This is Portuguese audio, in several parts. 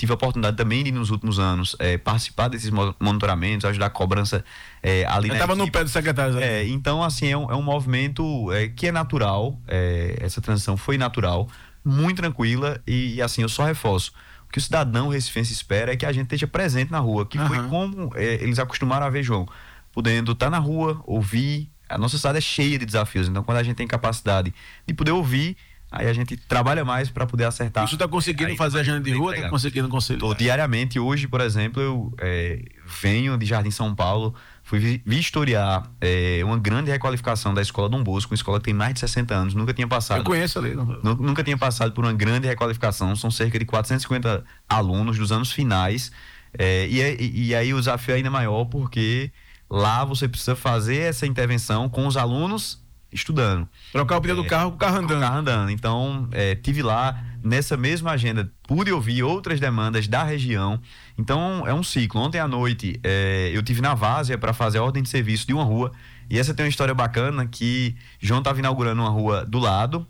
tive a oportunidade também de, nos últimos anos, participar desses monitoramentos, ajudar a cobrança ali Eu na estava no equipe. pé do secretário. Então, assim, é um movimento que é natural, essa transição foi natural, muito tranquila e assim, eu só reforço. O que o cidadão recifense espera é que a gente esteja presente na rua, que foi como eles acostumaram a ver João, podendo estar na rua, ouvir. A nossa cidade é cheia de desafios, então quando a gente tem capacidade de poder ouvir, aí a gente trabalha mais para poder acertar. Você está conseguindo fazer agenda de rua? Está conseguindo conciliar? Diariamente, hoje, por exemplo, eu venho de Jardim São Paulo, fui vistoriar uma grande requalificação da escola Dom Bosco, uma escola que tem mais de 60 anos, nunca tinha passado. Eu conheço ali. Nunca tinha passado por uma grande requalificação, são cerca de 450 alunos dos anos finais, e aí o desafio é ainda maior, porque lá você precisa fazer essa intervenção com os alunos estudando. Trocar o pneu do carro com o carro andando. Então, tive lá, nessa mesma agenda, pude ouvir outras demandas da região. Então, é um ciclo. Ontem à noite, eu tive na Várzea para fazer a ordem de serviço de uma rua. E essa tem uma história bacana, que João estava inaugurando uma rua do lado.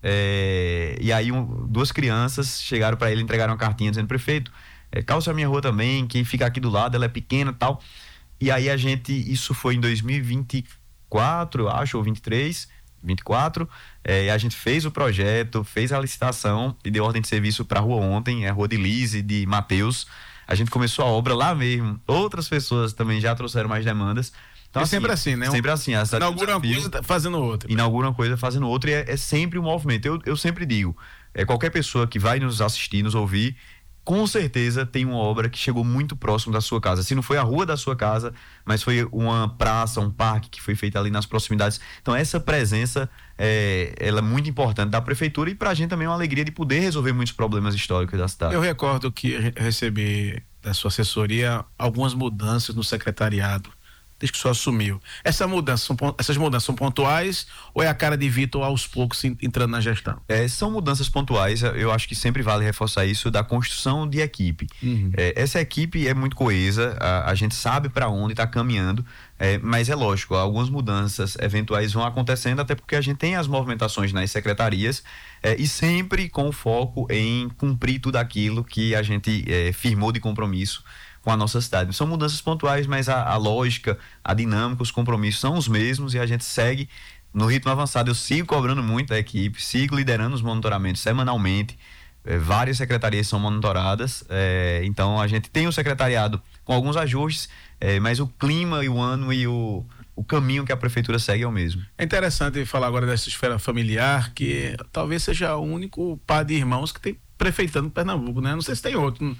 E aí, duas crianças chegaram para ele, entregaram uma cartinha dizendo: prefeito, calça a minha rua também, que fica aqui do lado, ela é pequena e tal. E aí isso foi em 2024, eu acho, ou 24, a gente fez o projeto, fez a licitação e deu ordem de serviço para a rua ontem, a rua de Lise, de Mateus. A gente começou a obra lá mesmo, outras pessoas também já trouxeram mais demandas. Então, sempre assim, né? Sempre assim. Inaugura uma coisa, fazendo outra. Inaugura uma coisa, fazendo outra, e é sempre um movimento. Eu sempre digo, qualquer pessoa que vai nos assistir, nos ouvir, com certeza tem uma obra que chegou muito próximo da sua casa. Se não foi a rua da sua casa, mas foi uma praça, um parque que foi feito ali nas proximidades. Então essa presença ela é muito importante da prefeitura, e pra gente também é uma alegria de poder resolver muitos problemas históricos da cidade. Eu recordo que recebi da sua assessoria algumas mudanças no secretariado desde que o senhor assumiu. Essas mudanças são pontuais ou é a cara de Vitor aos poucos entrando na gestão? São mudanças pontuais. Eu acho que sempre vale reforçar isso da construção de equipe. Essa equipe é muito coesa, a gente sabe para onde está caminhando, mas é lógico, algumas mudanças eventuais vão acontecendo, até porque a gente tem as movimentações nas secretarias, e sempre com foco em cumprir tudo aquilo que a gente firmou de compromisso com a nossa cidade. São mudanças pontuais, mas a lógica, a dinâmica, os compromissos são os mesmos, e a gente segue no ritmo avançado. Eu sigo cobrando muito da equipe, sigo liderando os monitoramentos semanalmente, várias secretarias são monitoradas, então a gente tem o secretariado com alguns ajustes, mas o clima e o ano e o caminho que a prefeitura segue é o mesmo. É interessante falar agora dessa esfera familiar, que talvez seja o único par de irmãos que tem prefeitando Pernambuco, né? Não sei se tem outro,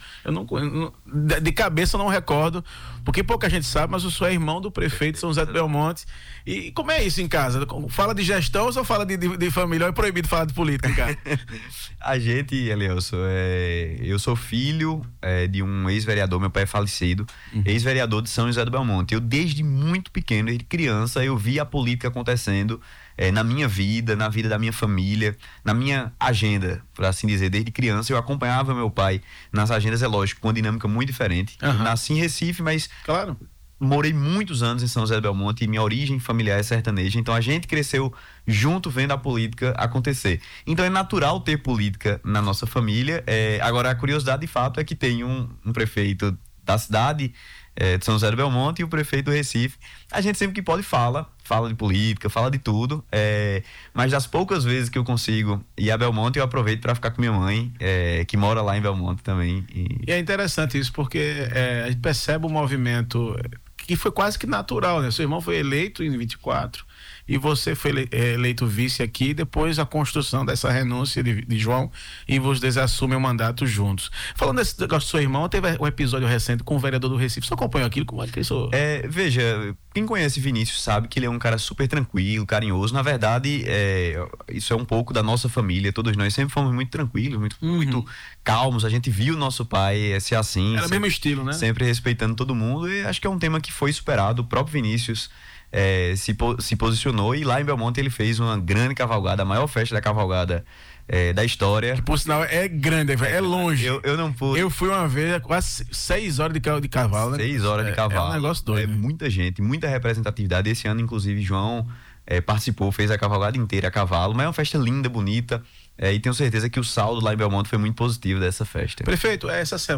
de cabeça eu não recordo, porque pouca gente sabe, mas eu sou irmão do prefeito São José do Belmonte. E como é isso em casa? Fala de gestão ou só fala de família? Ou é proibido falar de política em casa? A gente, Elielson, eu sou filho de um ex-vereador, meu pai é falecido, ex-vereador de São José do Belmonte. Eu desde muito pequeno, desde criança, eu vi a política acontecendo na minha vida, na vida da minha família, na minha agenda, por assim dizer. Desde criança eu acompanhava meu pai nas agendas, é lógico, com uma dinâmica muito diferente. Eu nasci em Recife, mas claro, morei muitos anos em São José do Belmonte e minha origem familiar é sertaneja, então a gente cresceu junto vendo a política acontecer. Então é natural ter política na nossa família. Agora a curiosidade de fato é que tem um prefeito da cidade de São José do Belmonte e o prefeito do Recife. A gente sempre que pode fala de política, fala de tudo, mas das poucas vezes que eu consigo ir a Belmonte, eu aproveito para ficar com minha mãe, que mora lá em Belmonte também. E é interessante isso, porque a gente percebe o movimento que foi quase que natural, né? Seu irmão foi eleito em 24 e você foi eleito vice aqui, depois a construção dessa renúncia de João, e vocês assumem o mandato juntos. Falando desse negócio do seu irmão, teve um episódio recente com o vereador do Recife. Você acompanhou aquilo? Como é que isso? Veja, quem conhece Vinícius sabe que ele é um cara super tranquilo, carinhoso. Na verdade, isso é um pouco da nossa família. Todos nós sempre fomos muito tranquilos, muito calmos. A gente viu nosso pai ser assim. Era o mesmo estilo, né? Sempre respeitando todo mundo, e acho que é um tema que foi superado. O próprio Vinícius se posicionou, e lá em Belmonte ele fez uma grande cavalgada, a maior festa da cavalgada da história. Que por sinal é grande, é longe. Eu não pude. Eu fui uma vez, quase 6 horas de cavalo, né? 6 horas de cavalo. É um negócio doido. Né? Muita gente, muita representatividade. Esse ano, inclusive, João participou, fez a cavalgada inteira a cavalo, mas é uma festa linda, bonita, e tenho certeza que o saldo lá em Belmonte foi muito positivo dessa festa. Prefeito, essa semana